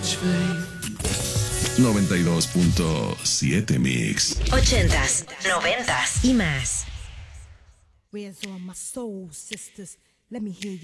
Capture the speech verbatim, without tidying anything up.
noventa y dos punto siete Mix. Ochentas, noventas y más. Where's all my soul sisters? Let me hear